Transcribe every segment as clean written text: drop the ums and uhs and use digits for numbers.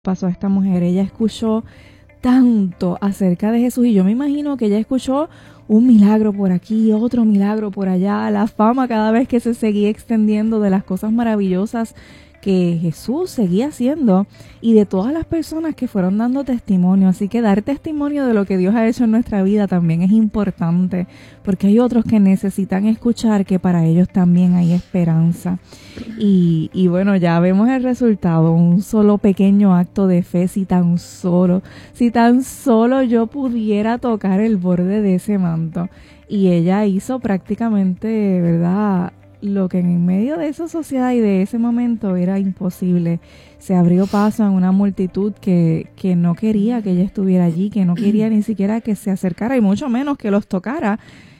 pasó a esta mujer. Ella escuchó tanto acerca de Jesús y yo me imagino que ella escuchó un milagro por aquí, otro milagro por allá, la fama cada vez que se seguía extendiendo de las cosas maravillosas que Jesús seguía haciendo y de todas las personas que fueron dando testimonio. Así que dar testimonio de lo que Dios ha hecho en nuestra vida también es importante, porque hay otros que necesitan escuchar que para ellos también hay esperanza. Y bueno, ya vemos el resultado, un solo pequeño acto de fe, si tan solo yo pudiera tocar el borde de ese manto. Y ella hizo prácticamente, ¿verdad?, lo que en medio de esa sociedad y de ese momento era imposible. Se abrió paso en una multitud que no quería que ella estuviera allí, que no quería ni siquiera que se acercara y mucho menos que los tocara.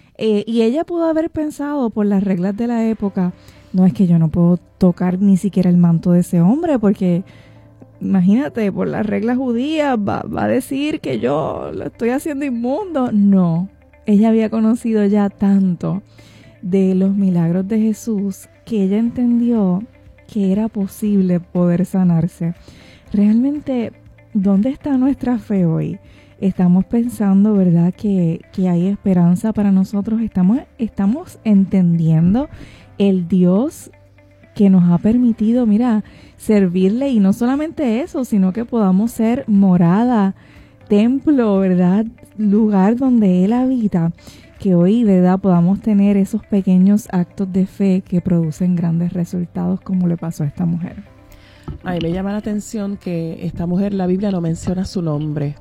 Y ella pudo haber pensado por las reglas de la época, no, es que yo no puedo tocar ni siquiera el manto de ese hombre porque imagínate, por las reglas judías va a decir que yo lo estoy haciendo inmundo. No, ella había conocido ya tanto de los milagros de Jesús que ella entendió que era posible poder sanarse. Realmente, ¿dónde está nuestra fe hoy? Estamos pensando, ¿verdad?, que hay esperanza para nosotros. Estamos entendiendo el Dios que nos ha permitido, mira, servirle, y no solamente eso, sino que podamos ser morada, templo, ¿verdad?, lugar donde Él habita. Que hoy, ¿verdad?, podamos tener esos pequeños actos de fe que producen grandes resultados, como le pasó a esta mujer. A mí me llama la atención que esta mujer, la Biblia no menciona su nombre.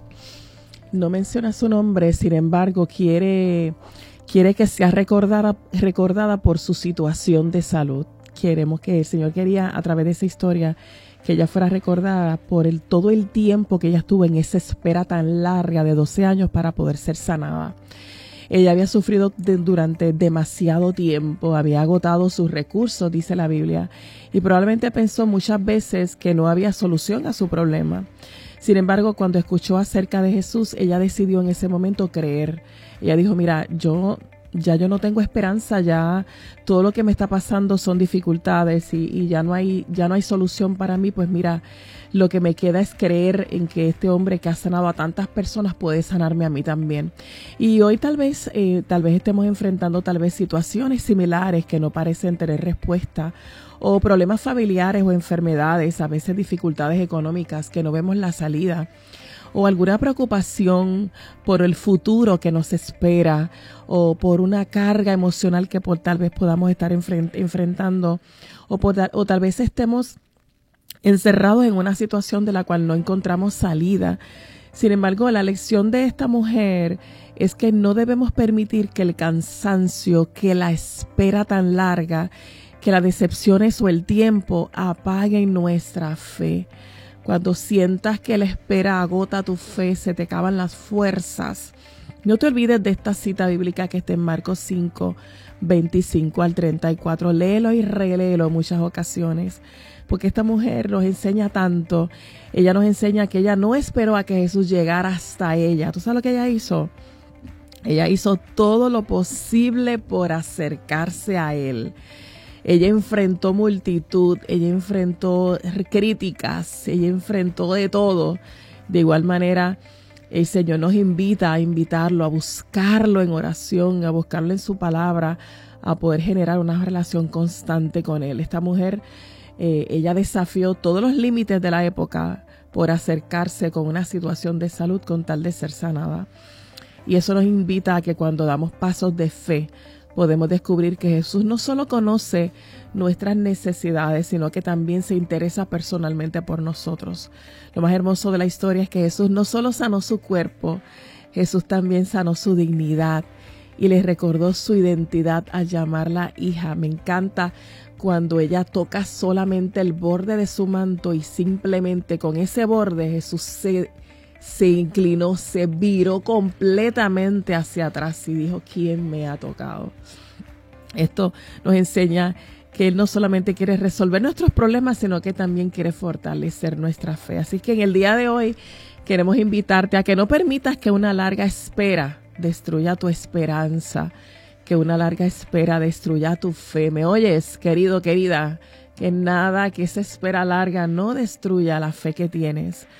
No menciona su nombre, sin embargo, quiere que sea recordada por su situación de salud. Queremos que el Señor quería, a través de esa historia, que ella fuera recordada por todo el tiempo que ella estuvo en esa espera tan larga de 12 años para poder ser sanada. Ella había sufrido durante demasiado tiempo, había agotado sus recursos, dice la Biblia, y probablemente pensó muchas veces que no había solución a su problema. Sin embargo, cuando escuchó acerca de Jesús, ella decidió en ese momento creer. Ella dijo, mira, yo no tengo esperanza, ya todo lo que me está pasando son dificultades y ya no hay solución para mí. Pues mira, lo que me queda es creer en que este hombre que ha sanado a tantas personas puede sanarme a mí también. Y hoy tal vez estemos enfrentando situaciones similares que no parecen tener respuesta, o problemas familiares o enfermedades, a veces dificultades económicas que no vemos la salida, o alguna preocupación por el futuro que nos espera, o por una carga emocional que tal vez podamos estar enfrentando, o tal vez estemos encerrados en una situación de la cual no encontramos salida. Sin embargo, la lección de esta mujer es que no debemos permitir que el cansancio, que la espera tan larga, que las decepciones o el tiempo apaguen nuestra fe. Cuando sientas que la espera agota tu fe, se te acaban las fuerzas, no te olvides de esta cita bíblica que está en Marcos 5, 25 al 34. Léelo y reléelo en muchas ocasiones, porque esta mujer nos enseña tanto. Ella nos enseña que ella no esperó a que Jesús llegara hasta ella. ¿Tú sabes lo que ella hizo? Ella hizo todo lo posible por acercarse a Él. Ella enfrentó multitud, ella enfrentó críticas, ella enfrentó de todo. De igual manera, el Señor nos invita a invitarlo, a buscarlo en oración, a buscarlo en su palabra, a poder generar una relación constante con Él. Esta mujer, ella desafió todos los límites de la época por acercarse con una situación de salud con tal de ser sanada. Y eso nos invita a que cuando damos pasos de fe, podemos descubrir que Jesús no solo conoce nuestras necesidades, sino que también se interesa personalmente por nosotros. Lo más hermoso de la historia es que Jesús no solo sanó su cuerpo, Jesús también sanó su dignidad y le recordó su identidad al llamarla hija. Me encanta cuando ella toca solamente el borde de su manto y simplemente con ese borde Jesús se inclinó, se viró completamente hacia atrás y dijo, ¿quién me ha tocado? Esto nos enseña que Él no solamente quiere resolver nuestros problemas, sino que también quiere fortalecer nuestra fe. Así que en el día de hoy queremos invitarte a que no permitas que una larga espera destruya tu esperanza, que una larga espera destruya tu fe. ¿Me oyes, querido, querida? que nada, que esa espera larga no destruya la fe que tienes,